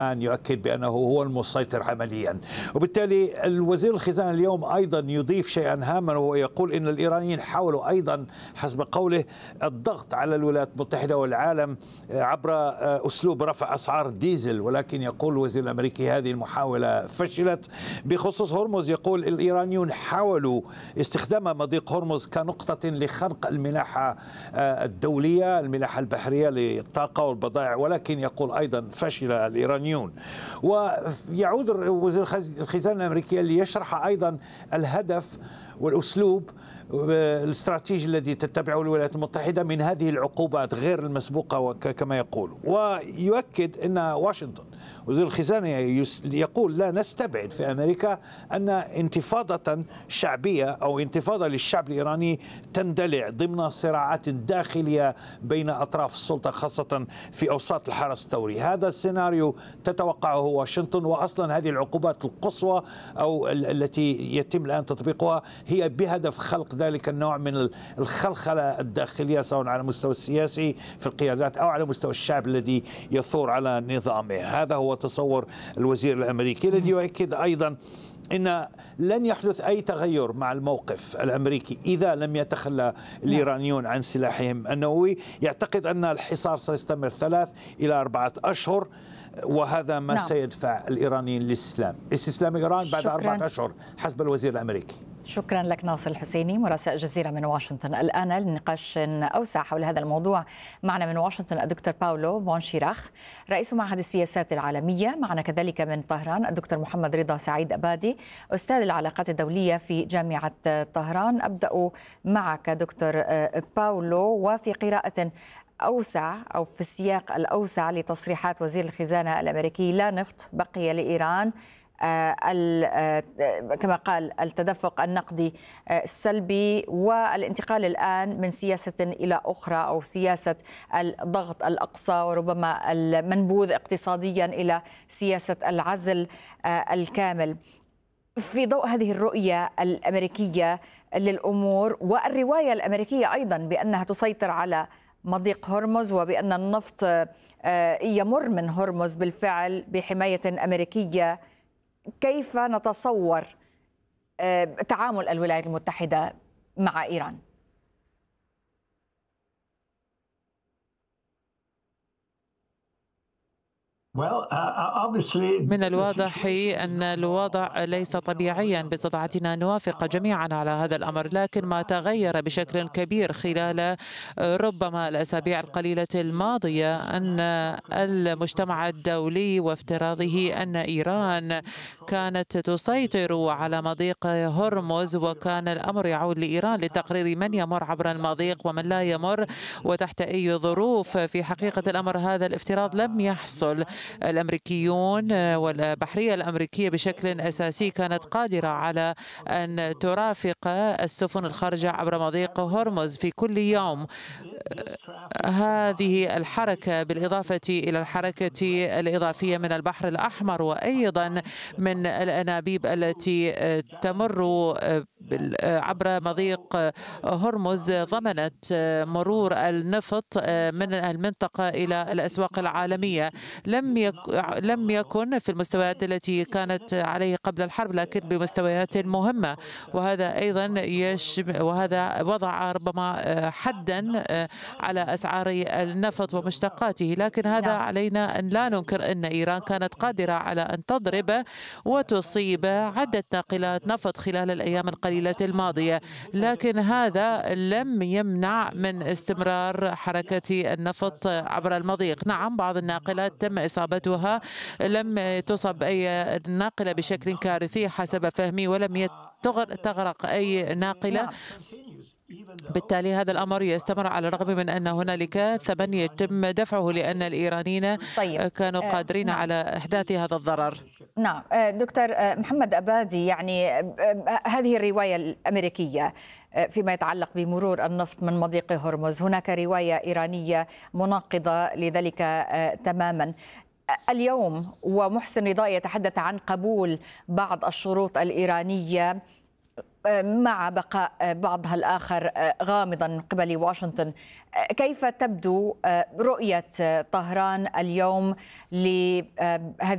أن يؤكد بأنه هو المسيطر عمليا. وبالتالي الوزير الخزانة اليوم أيضا يضيف شيئا هاما، ويقول إن الإيرانيين حاولوا أيضا حسب قوله الضغط على الولايات المتحدة والعالم عبر أسلوب رفع أسعار الديزل، ولكن يقول الوزير الأمريكي هذه المحاولة فشلت. بخصوص هرمز يقول الإيرانيون حاولوا استخدام مضيق هرمز كنقطة لخنق الملاحة الدولية، الملاحة البحرية للطاقة والبضائع، ولكن يقول أيضا فشل الإيرانيون. ويعود وزير الخزانة الأمريكية ليشرح أيضا الهدف والأسلوب الاستراتيجي الذي تتبعه الولايات المتحدة من هذه العقوبات غير المسبوقة كما يقول. ويؤكد أن واشنطن وزير الخزانة يقول لا نستبعد في أمريكا أن انتفاضة شعبية أو انتفاضة للشعب الإيراني تندلع ضمن صراعات داخلية بين أطراف السلطة خاصة في أوساط الحرس الثوري. هذا السيناريو تتوقعه واشنطن، وأصلا هذه العقوبات القصوى أو التي يتم الآن تطبيقها هي بهدف خلق ذلك النوع من الخلخلة الداخلية سواء على المستوى السياسي في القيادات أو على مستوى الشعب الذي يثور على نظامه. هذا هو تصور الوزير الأمريكي الذي يؤكد أيضا إن لن يحدث أي تغير مع الموقف الأمريكي إذا لم يتخلى الإيرانيون عن سلاحهم النووي. يعتقد أن الحصار سيستمر 3 إلى 4 أشهر، وهذا ما سيدفع الإيرانيين للاستسلام. استسلام إيران بعد 4 أشهر حسب الوزير الأمريكي. شكرا لك ناصر الحسيني مراسل الجزيرة من واشنطن. الآن لنقاش أوسع حول هذا الموضوع معنا من واشنطن الدكتور باولو فون شيراخ رئيس معهد السياسات العالمية. معنا كذلك من طهران الدكتور محمد رضا سعيد أبادي أستاذ العلاقات الدولية في جامعة طهران. أبدأ معك دكتور باولو، وفي قراءة أوسع أو في السياق الأوسع لتصريحات وزير الخزانة الأمريكي لا نفط بقي لإيران، كما قال التدفق النقدي السلبي والانتقال الآن من سياسة إلى أخرى أو سياسة الضغط الأقصى وربما المنبوذ اقتصاديا إلى سياسة العزل الكامل. في ضوء هذه الرؤية الأمريكية للأمور والرواية الأمريكية أيضا بأنها تسيطر على مضيق هرمز وبأن النفط يمر من هرمز بالفعل بحماية أمريكية، كيف نتصور تعامل الولايات المتحدة مع إيران؟ من الواضح أن الوضع ليس طبيعيا باستطاعتنا أن نوافق جميعا على هذا الأمر، لكن ما تغير بشكل كبير خلال ربما الأسابيع القليلة الماضية أن المجتمع الدولي وافتراضه أن إيران كانت تسيطر على مضيق هرمز، وكان الأمر يعود لإيران لتقرير من يمر عبر المضيق ومن لا يمر وتحت أي ظروف. في حقيقة الأمر هذا الافتراض لم يحصل. الأمريكيون والبحرية الأمريكية بشكل أساسي كانت قادرة على أن ترافق السفن الخارجة عبر مضيق هرمز في كل يوم. هذه الحركة بالإضافة إلى الحركة الإضافية من البحر الأحمر وأيضا من الأنابيب التي تمر عبر مضيق هرمز ضمنت مرور النفط من المنطقة إلى الأسواق العالمية. لم يكن في المستويات التي كانت عليه قبل الحرب، لكن بمستويات مهمة، وهذا أيضا وهذا وضع ربما حدا على أسعار النفط ومشتقاته. لكن هذا علينا أن لا ننكر أن إيران كانت قادرة على أن تضرب وتصيب عدة ناقلات نفط خلال الأيام القليلة الماضية، لكن هذا لم يمنع من استمرار حركة النفط عبر المضيق. نعم، بعض الناقلات تم إصابتها، لم تصب أي ناقلة بشكل كارثي حسب فهمي، ولم تغرق أي ناقلة. بالتالي هذا الأمر يستمر على الرغم من أن هنالك ثمن يتم دفعه لأن الإيرانيين كانوا قادرين على إحداث هذا الضرر. نعم دكتور محمد أبادي، يعني هذه الرواية الأمريكية فيما يتعلق بمرور النفط من مضيق هرمز، هناك رواية إيرانية مناقضة لذلك تماما. اليوم ومحسن رضا يتحدث عن قبول بعض الشروط الإيرانية مع بقاء بعضها الآخر غامضا من قبل واشنطن. كيف تبدو رؤية طهران اليوم لهذه